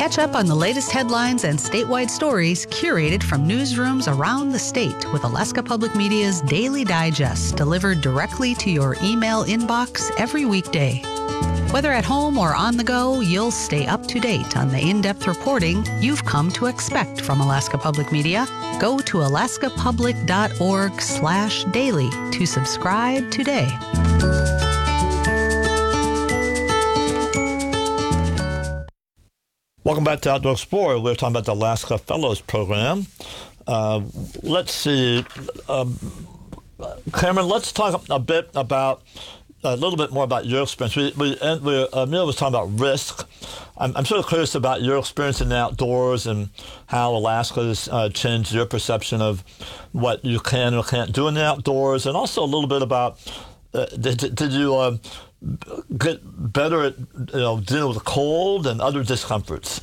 Catch up on the latest headlines and statewide stories curated from newsrooms around the state with Alaska Public Media's Daily Digest, delivered directly to your email inbox every weekday. Whether at home or on the go, you'll stay up to date on the in-depth reporting you've come to expect from Alaska Public Media. Go to alaskapublic.org/daily to subscribe today. Welcome back to Outdoor Explorer. We're talking about the Alaska Fellows Program. Let's see. Cameron, let's talk a little bit more about your experience. Emil was talking about risk. I'm sort of curious about your experience in the outdoors and how Alaska has changed your perception of what you can or can't do in the outdoors, and also a little bit about did you get better at dealing with the cold and other discomforts?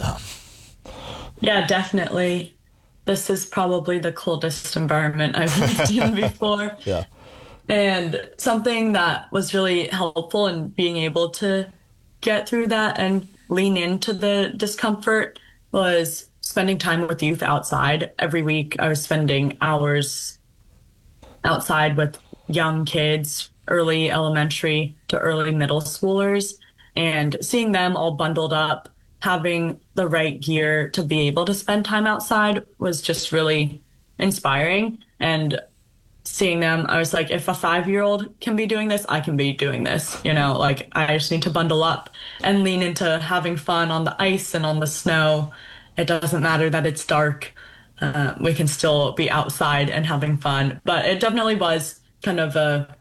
Yeah, definitely. This is probably the coldest environment I've lived in before. Yeah. And something that was really helpful in being able to get through that and lean into the discomfort was spending time with youth outside. Every week I was spending hours outside with young kids, early elementary to early middle schoolers, and seeing them all bundled up, having the right gear to be able to spend time outside was just really inspiring. And seeing them, I was like, if a 5-year-old can be doing this, I can be doing this. I just need to bundle up and lean into having fun on the ice and on the snow. It doesn't matter that it's dark. We can still be outside and having fun. But it definitely was kind of a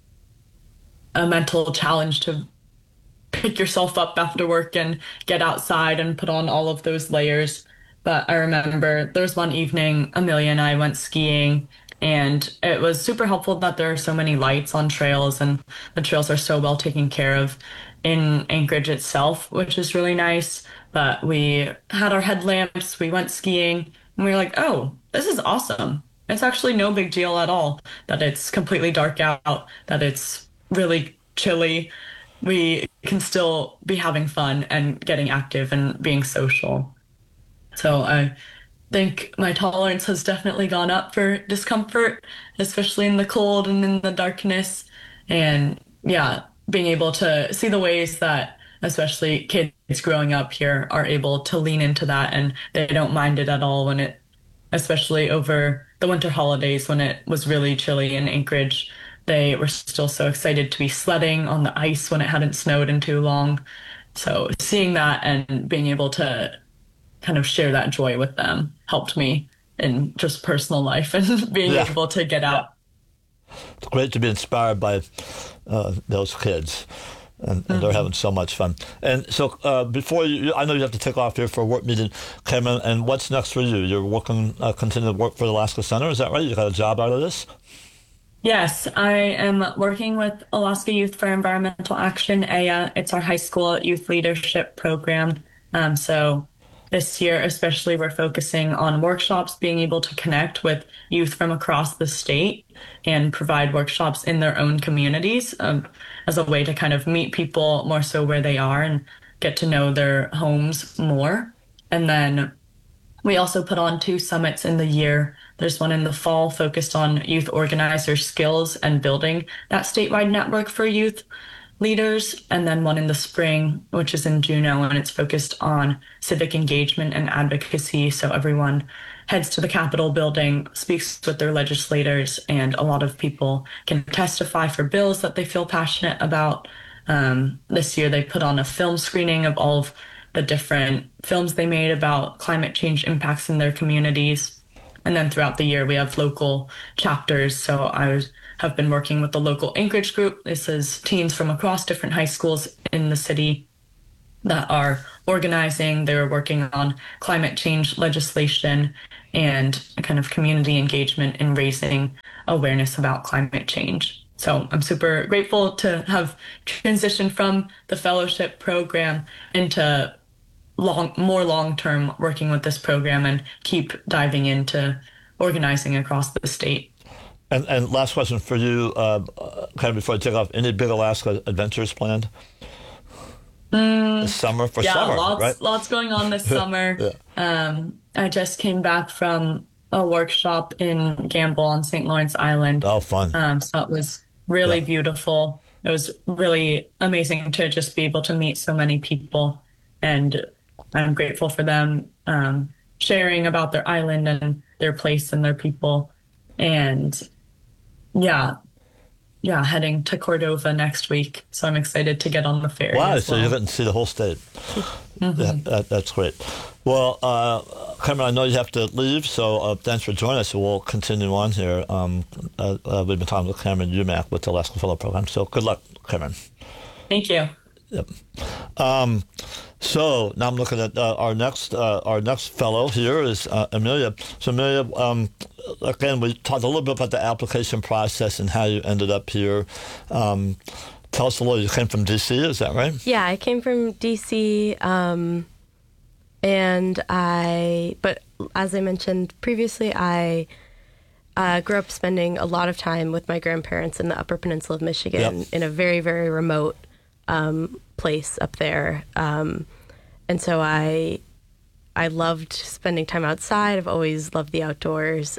mental challenge to pick yourself up after work and get outside and put on all of those layers. But I remember there was one evening, Amelia and I went skiing, and it was super helpful that there are so many lights on trails, and the trails are so well taken care of in Anchorage itself, which is really nice. But we had our headlamps, we went skiing, and we were like, oh, this is awesome. It's actually no big deal at all that it's completely dark out, that it's really chilly. We can still be having fun and getting active and being social. So I think my tolerance has definitely gone up for discomfort, especially in the cold and in the darkness. And yeah, being able to see the ways that especially kids growing up here are able to lean into that, and they don't mind it at all when especially over the winter holidays when it was really chilly in Anchorage. They were still so excited to be sledding on the ice when it hadn't snowed in too long. So seeing that and being able to kind of share that joy with them helped me in just personal life and being able to get out. It's great to be inspired by those kids. And they're having so much fun. And so before I know you have to take off here for a work meeting, Cameron, and what's next for you? You're working, continue to work for the Alaska Center, is that right? You got a job out of this? Yes, I am working with Alaska Youth for Environmental Action, AYA. It's our high school youth leadership program. So this year, especially, we're focusing on workshops, being able to connect with youth from across the state and provide workshops in their own communities as a way to kind of meet people more so where they are and get to know their homes more. And then we also put on 2 summits in the year. There's one in the fall focused on youth organizer skills and building that statewide network for youth leaders, and then one in the spring, which is in Juneau, and it's focused on civic engagement and advocacy. So everyone heads to the Capitol building, speaks with their legislators, and a lot of people can testify for bills that they feel passionate about. This year they put on a film screening of all of the different films they made about climate change impacts in their communities. And then throughout the year, we have local chapters. So I have been working with the local Anchorage group. This is teens from across different high schools in the city that are organizing. They're working on climate change legislation and a kind of community engagement in raising awareness about climate change. So I'm super grateful to have transitioned from the fellowship program into more long-term working with this program and keep diving into organizing across the state. And last question for you, kind of before I take off, any big Alaska adventures planned? This summer for Yeah, summer, lots right? lots going on this summer. I just came back from a workshop in Gamble on St. Lawrence Island. Oh, fun. So it was Yeah. really beautiful. It was really amazing to just be able to meet so many people, and I'm grateful for them sharing about their island and their place and their people. And yeah, yeah, heading to Cordova next week. So I'm excited to get on the ferry Wow, as so you well. get to see the whole state. That's great. Well, Cameron, I know you have to leave, so thanks for joining us. We'll continue on here. We've been talking with Cameron Umack with the Alaska Fellow Program. So good luck, Cameron. Thank you. Yep. So now I'm looking at our next fellow here is Amelia. So Amelia, again, we talked a little bit about the application process and how you ended up here. Tell us a little. You came from DC, is that right? Yeah, I came from DC, but as I mentioned previously, I grew up spending a lot of time with my grandparents in the Upper Peninsula of Michigan in a very, very remote place up there. And so I loved spending time outside. I've always loved the outdoors.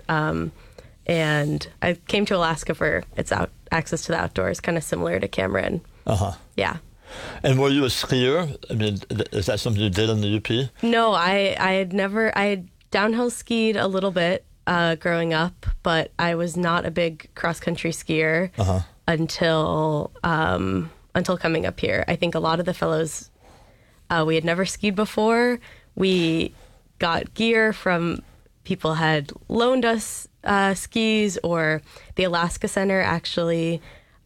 And I came to Alaska for its access to the outdoors, kind of similar to Cameron. Uh-huh. Yeah. And were you a skier? I mean, is that something you did in the UP? No, I had downhill skied a little bit growing up, but I was not a big cross-country skier until coming up here. I think a lot of the fellows, we had never skied before. We got gear from people had loaned us skis, or the Alaska Center actually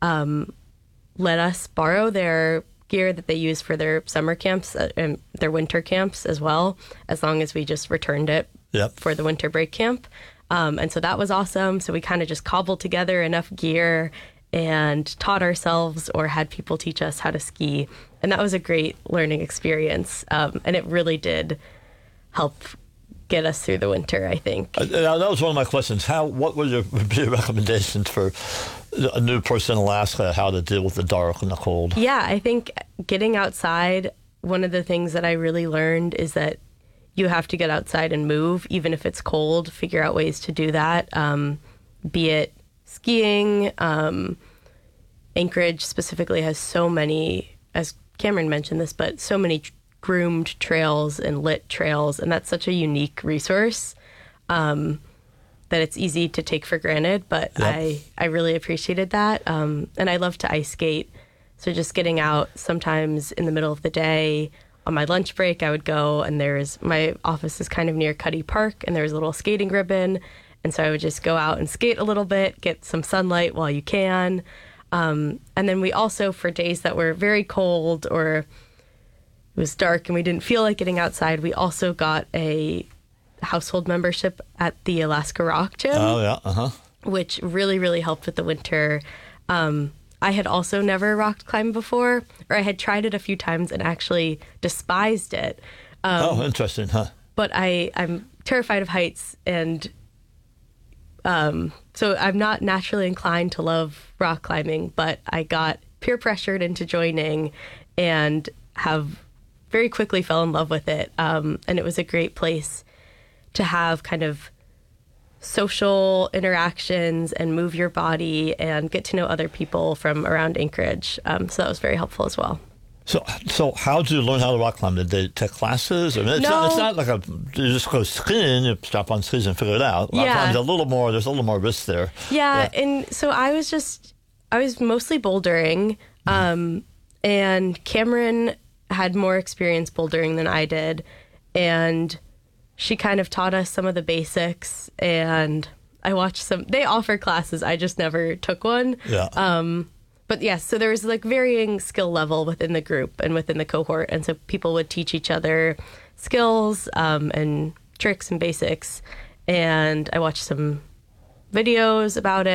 let us borrow their gear that they use for their summer camps and their winter camps as well, as long as we just returned it for the winter break camp. And so that was awesome. So we kind of just cobbled together enough gear and taught ourselves or had people teach us how to ski. And that was a great learning experience. And it really did help get us through the winter, I think. That was one of my questions. What would your recommendations for a new person in Alaska, how to deal with the dark and the cold? Yeah, I think getting outside, one of the things that I really learned is that you have to get outside and move, even if it's cold, figure out ways to do that, be it skiing. Anchorage specifically has so many, as Cameron mentioned this, but so many groomed trails and lit trails, and that's such a unique resource that it's easy to take for granted, but I really appreciated that. And I love to ice skate, so just getting out sometimes in the middle of the day. On my lunch break, I would go, and my office is kind of near Cuddy Park, and there's a little skating ribbon, and so I would just go out and skate a little bit, get some sunlight while you can. And then we also, for days that were very cold or it was dark and we didn't feel like getting outside, we also got a household membership at the Alaska Rock Gym. Oh, yeah, which really, really helped with the winter. I had also never rock climbed before, or I had tried it a few times and actually despised it. Interesting, huh? But I'm terrified of heights, and so I'm not naturally inclined to love rock climbing, but I got peer pressured into joining and have very quickly fell in love with it. And it was a great place to have kind of social interactions and move your body and get to know other people from around Anchorage. So that was very helpful as well. So how did you learn how to rock climb? Did they take classes? I mean, it's not like you just go skiing, you strap on skis and figure it out. Rock climbing's there's a little more risk there. Yeah, and so I was mostly bouldering, and Cameron had more experience bouldering than I did, and she kind of taught us some of the basics, and I watched they offer classes, I just never took one. Yeah. But yes, so there was like varying skill level within the group and within the cohort. And so people would teach each other skills and tricks and basics. And I watched some videos about it.